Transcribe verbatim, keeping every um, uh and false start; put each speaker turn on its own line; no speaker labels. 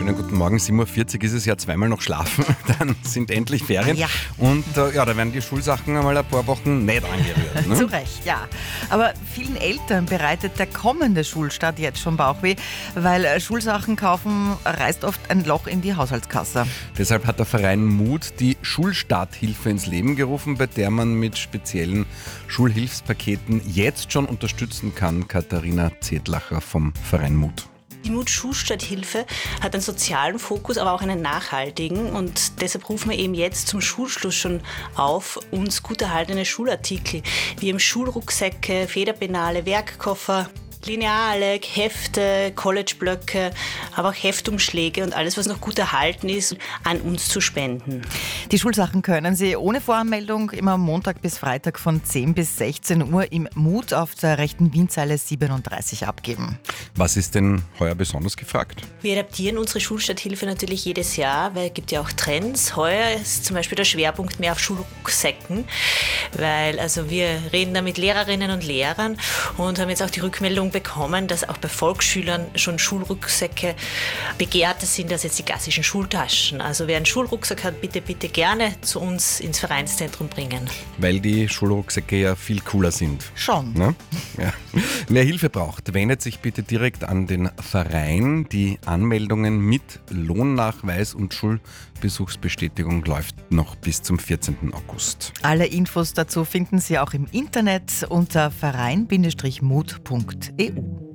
Schönen guten Morgen, sieben Uhr vierzig ist es ja, zweimal noch schlafen, dann sind endlich Ferien.
Ja.
Und äh, ja, da werden die Schulsachen einmal ein paar Wochen nicht angerührt. Ne?
Zu Recht, ja. Aber vielen Eltern bereitet der kommende Schulstart jetzt schon Bauchweh, weil äh, Schulsachen kaufen reißt oft ein Loch in die Haushaltskasse.
Deshalb hat der Verein Mut die Schulstarthilfe ins Leben gerufen, bei der man mit speziellen Schulhilfspaketen jetzt schon unterstützen kann. Katharina Zetlacher vom Verein Mut.
Die Mut-Schulstarthilfe hat einen sozialen Fokus, aber auch einen nachhaltigen. Und deshalb rufen wir eben jetzt zum Schulschluss schon auf, uns gut erhaltene Schulartikel wie eben Schulrucksäcke, Federpenale, Werkkoffer, Lineale, Hefte, Collegeblöcke, aber auch Heftumschläge und alles, was noch gut erhalten ist, an uns zu spenden.
Die Schulsachen können Sie ohne Voranmeldung immer Montag bis Freitag von zehn bis sechzehn Uhr im Mut auf der rechten Wienzeile siebenunddreißig abgeben.
Was ist denn heuer besonders gefragt?
Wir adaptieren unsere Schulstarthilfe natürlich jedes Jahr, weil es gibt ja auch Trends. Heuer ist zum Beispiel der Schwerpunkt mehr auf Schulrucksäcken, weil also wir reden da mit Lehrerinnen und Lehrern und haben jetzt auch die Rückmeldung bekommen, dass auch bei Volksschülern schon Schulrucksäcke begehrter sind als jetzt die klassischen Schultaschen. Also wer einen Schulrucksack hat, bitte, bitte gerne zu uns ins Vereinszentrum bringen.
Weil die Schulrucksäcke ja viel cooler sind.
Schon.
Ne? Ja. Wer Hilfe braucht, wendet sich bitte direkt an den Verein. Die Anmeldungen mit Lohnnachweis und Schulbesuchsbestätigung läuft noch bis zum vierzehnten August.
Alle Infos dazu finden Sie auch im Internet unter verein Bindestrich mut Punkt e u.